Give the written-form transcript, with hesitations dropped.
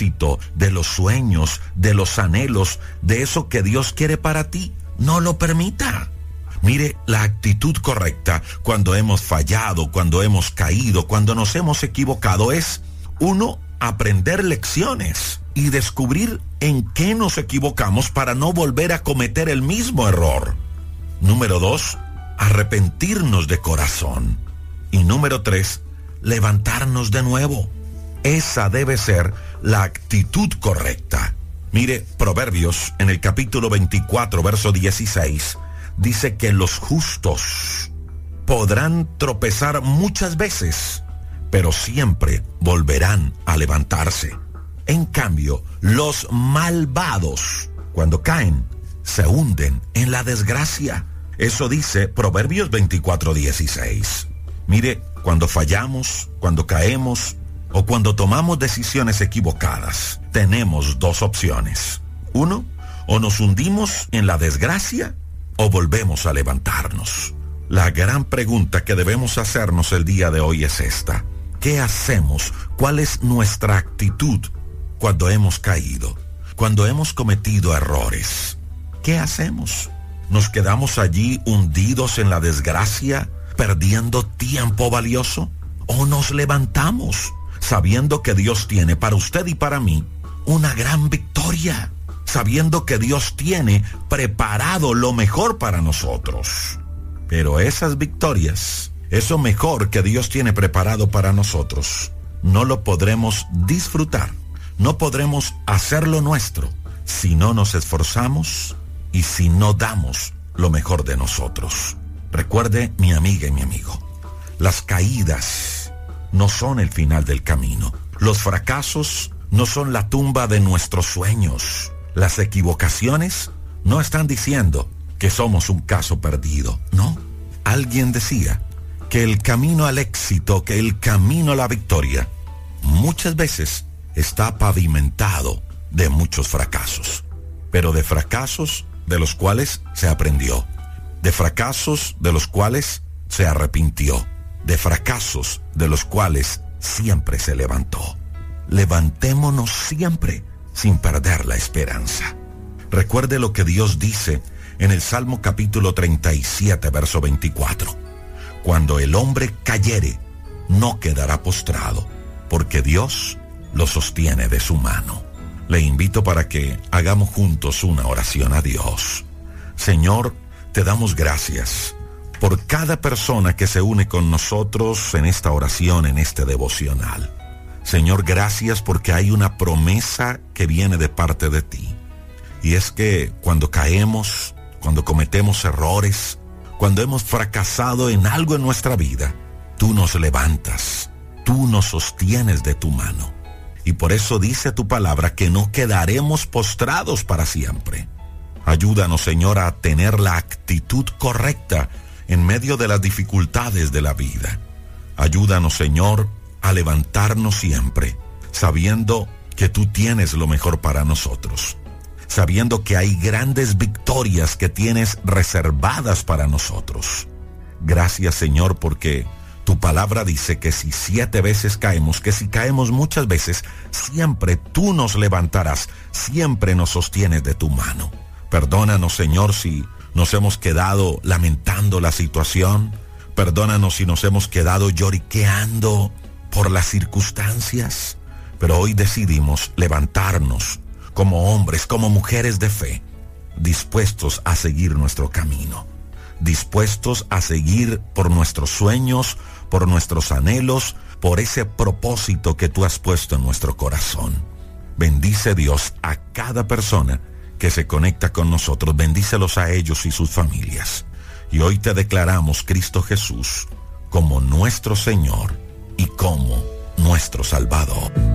propósito, de los sueños, de los anhelos, de eso que Dios quiere para ti. No lo permita. Mire, la actitud correcta cuando hemos fallado, cuando hemos caído, cuando nos hemos equivocado es, 1, aprender lecciones y descubrir en qué nos equivocamos para no volver a cometer el mismo error. Número 2, arrepentirnos de corazón. Y número 3, levantarnos de nuevo. Esa debe ser la actitud correcta. Mire, Proverbios, en el capítulo 24, verso 16, dice que los justos podrán tropezar muchas veces, pero siempre volverán a levantarse. En cambio, los malvados, cuando caen, se hunden en la desgracia. Eso dice Proverbios 24, 16. Mire, cuando fallamos, cuando caemos o cuando tomamos decisiones equivocadas, tenemos 2 opciones. 1, o nos hundimos en la desgracia o volvemos a levantarnos. La gran pregunta que debemos hacernos el día de hoy es esta: ¿qué hacemos? ¿Cuál es nuestra actitud cuando hemos caído? Cuando hemos cometido errores, ¿qué hacemos? ¿Nos quedamos allí hundidos en la desgracia, perdiendo tiempo valioso? ¿O nos levantamos, sabiendo que Dios tiene para usted y para mí una gran victoria? Sabiendo que Dios tiene preparado lo mejor para nosotros. Pero esas victorias, eso mejor que Dios tiene preparado para nosotros, no lo podremos disfrutar, no podremos hacerlo nuestro, si no nos esforzamos y si no damos lo mejor de nosotros. Recuerde, mi amiga y mi amigo, las caídas no son el final del camino. Los fracasos no son la tumba de nuestros sueños. Las equivocaciones no están diciendo que somos un caso perdido, no. Alguien decía que el camino al éxito, que el camino a la victoria, muchas veces está pavimentado de muchos fracasos, pero de fracasos de los cuales se aprendió, de fracasos de los cuales se arrepintió, de fracasos de los cuales siempre se levantó. Levantémonos siempre sin perder la esperanza. Recuerde lo que Dios dice en el Salmo capítulo 37, verso 24. Cuando el hombre cayere, no quedará postrado, porque Dios lo sostiene de su mano. Le invito para que hagamos juntos una oración a Dios. Señor, te damos gracias por cada persona que se une con nosotros en esta oración, en este devocional. Señor, gracias porque hay una promesa que viene de parte de ti. Y es que cuando caemos, cuando cometemos errores, cuando hemos fracasado en algo en nuestra vida, tú nos levantas, tú nos sostienes de tu mano. Y por eso dice tu palabra que no quedaremos postrados para siempre. Ayúdanos, Señor, a tener la actitud correcta en medio de las dificultades de la vida. Ayúdanos, Señor, a levantarnos siempre, sabiendo que tú tienes lo mejor para nosotros, sabiendo que hay grandes victorias que tienes reservadas para nosotros. Gracias, Señor, porque tu palabra dice que si 7 veces caemos, que si caemos muchas veces, siempre tú nos levantarás, siempre nos sostienes de tu mano. Perdónanos, Señor, si nos hemos quedado lamentando la situación. Perdónanos si nos hemos quedado lloriqueando por las circunstancias, pero hoy decidimos levantarnos como hombres, como mujeres de fe, dispuestos a seguir nuestro camino, dispuestos a seguir por nuestros sueños, por nuestros anhelos, por ese propósito que tú has puesto en nuestro corazón. Bendice, Dios, a cada persona que se conecta con nosotros, bendícelos a ellos y sus familias. Y hoy te declaramos, Cristo Jesús, como nuestro Señor y como nuestro Salvador.